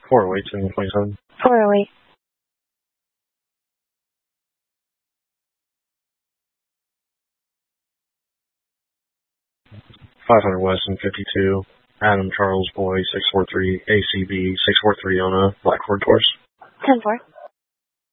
408 and 27. 408. 500 West and 52. Adam Charles Boy 643 ACB 643 on a Black Ford Taurus. 10-4.